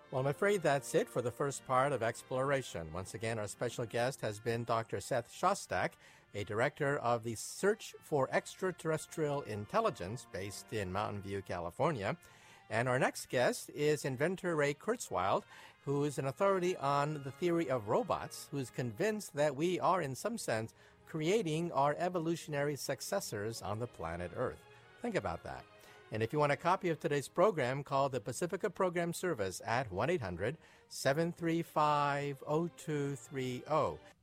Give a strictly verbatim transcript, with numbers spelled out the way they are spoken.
Well, I'm afraid that's it for the first part of Exploration. Once again, our special guest has been Doctor Seth Shostak, a director of the Search for Extraterrestrial Intelligence based in Mountain View, California. And our next guest is inventor Ray Kurzweil, who is an authority on the theory of robots, who's convinced that we are, in some sense, creating our evolutionary successors on the planet Earth. Think about that. And if you want a copy of today's program, call the Pacifica Program Service at one eight hundred seven three five zero two three zero.